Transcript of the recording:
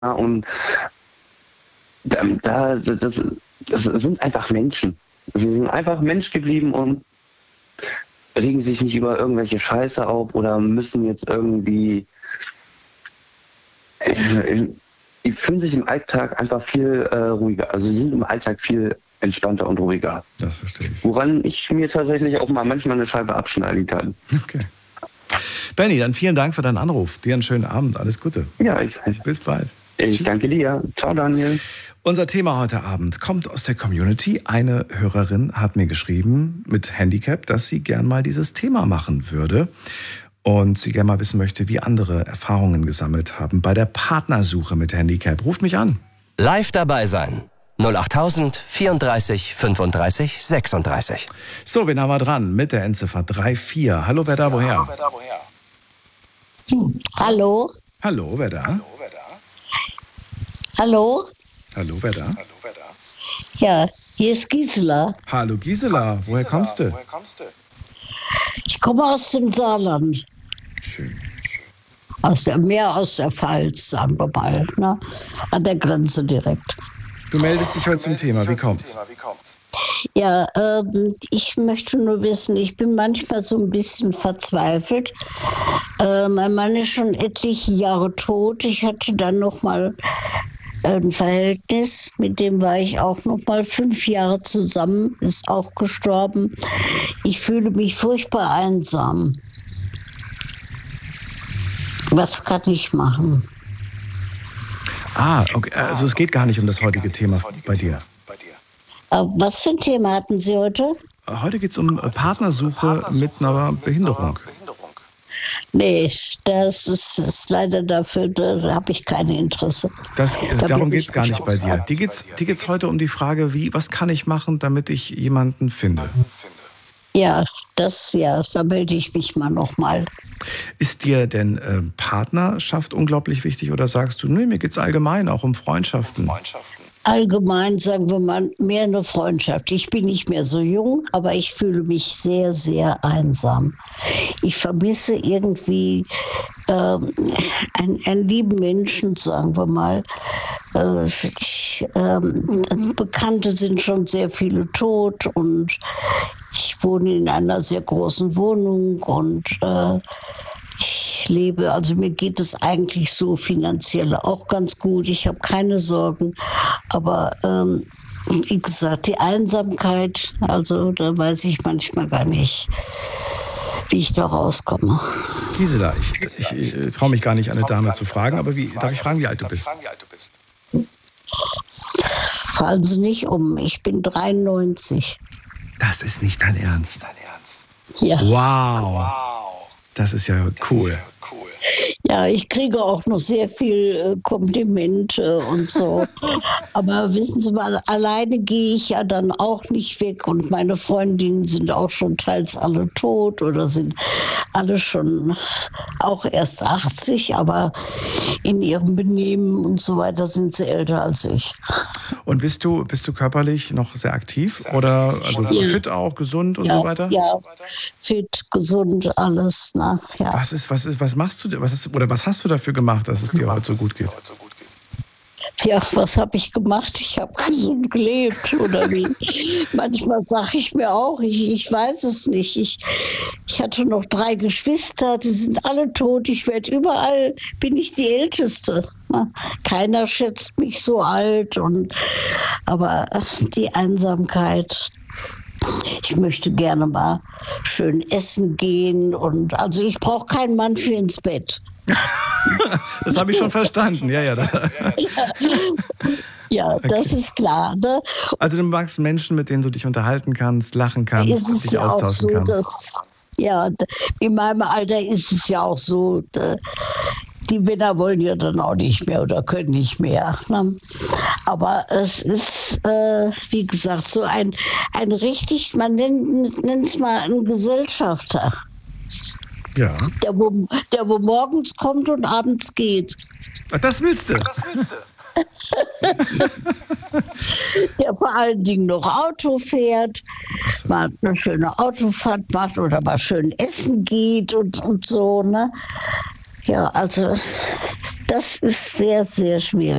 und das sind einfach Menschen. Sie sind einfach Mensch geblieben und regen sich nicht über irgendwelche Scheiße auf oder müssen jetzt irgendwie. Die fühlen sich im Alltag einfach viel ruhiger. Also sie sind im Alltag viel entspannter und ruhiger. Das verstehe ich. Woran ich mir tatsächlich auch mal manchmal eine Scheibe abschneiden kann. Okay. Benny, dann vielen Dank für deinen Anruf. Dir einen schönen Abend. Alles Gute. Ja, bis bald. Ich danke dir. Ciao, Daniel. Unser Thema heute Abend kommt aus der Community. Eine Hörerin hat mir geschrieben mit Handicap, dass sie gern mal dieses Thema machen würde. Und sie gerne mal wissen möchte, wie andere Erfahrungen gesammelt haben bei der Partnersuche mit Handicap. Ruft mich an. Live dabei sein. 08000 34 35 36. So, wen haben wir dran? Mit der Endziffer 34. Hallo, wer da, woher? Hallo. Hallo, wer da? Hallo. Hallo, wer da? Ja, hier ist Gisela. Hallo, Gisela. Woher kommst du? Ich komme aus dem Saarland. Schön. Mehr aus der Pfalz, sagen wir mal. Ne? An der Grenze direkt. Du meldest dich heute zum Thema. Wie kommt's? Ja, ich möchte nur wissen, ich bin manchmal so ein bisschen verzweifelt. Mein Mann ist schon etliche Jahre tot. Ich hatte dann noch mal ein Verhältnis, mit dem war ich auch noch mal 5 Jahre zusammen, ist auch gestorben. Ich fühle mich furchtbar einsam. Was kann ich machen? Okay. Also es geht gar nicht um das heutige Thema bei dir. Was für ein Thema hatten Sie heute? Heute geht es um Partnersuche mit einer Behinderung. Nee, das ist leider dafür, da habe ich kein Interesse. Darum geht es gar nicht bei dir. Dir geht's heute um die Frage, was kann ich machen, damit ich jemanden finde? Ja, da melde ich mich mal nochmal. Ist dir denn Partnerschaft unglaublich wichtig oder sagst du, nee, mir geht es allgemein auch um Freundschaften? Allgemein, sagen wir mal, mehr eine Freundschaft. Ich bin nicht mehr so jung, aber ich fühle mich sehr, sehr einsam. Ich vermisse irgendwie einen lieben Menschen, sagen wir mal. Bekannte sind schon sehr viele tot und ich wohne in einer sehr großen Wohnung und ich lebe, also mir geht es eigentlich so finanziell auch ganz gut. Ich habe keine Sorgen, aber wie gesagt, die Einsamkeit, also da weiß ich manchmal gar nicht, wie ich da rauskomme. Gisela, ich traue mich gar nicht, eine Dame zu fragen, aber darf ich fragen, wie alt du bist? Fallen Sie nicht um, ich bin 93. Das ist nicht dein Ernst? Ja. Wow. Das ist ja cool. Ja, ich kriege auch noch sehr viel Komplimente und so. Aber wissen Sie mal, alleine gehe ich ja dann auch nicht weg. Und meine Freundinnen sind auch schon teils alle tot oder sind alle schon auch erst 80. Aber in ihrem Benehmen und so weiter sind sie älter als ich. Und bist du körperlich noch sehr aktiv? Oder also fit auch, gesund und so weiter? Ja, fit, gesund, alles. Na, ja. Was machst du? Was hast du dafür gemacht, dass es dir heute so gut geht? Ja, was habe ich gemacht? Ich habe gesund gelebt oder wie? Manchmal sage ich mir auch, ich weiß es nicht. Ich hatte noch 3 Geschwister, die sind alle tot. Bin ich die Älteste. Keiner schätzt mich so alt. Aber die Einsamkeit, ich möchte gerne mal schön essen gehen. Also ich brauche keinen Mann für ins Bett. Das habe ich schon verstanden, ja. Ja, okay. Das ist klar. Ne? Also du magst Menschen, mit denen du dich unterhalten kannst, lachen kannst, dich austauschen kannst. In meinem Alter ist es ja auch so, die Männer wollen ja dann auch nicht mehr oder können nicht mehr. Ne? Aber es ist, wie gesagt, so ein richtig, man nennt es mal ein Gesellschafter. Ja. Der wo morgens kommt und abends geht. Ach, das willst du? Der vor allen Dingen noch Auto fährt, mal eine schöne Autofahrt macht oder mal schön essen geht und so, ne? Ja, also Das ist sehr, sehr schwierig.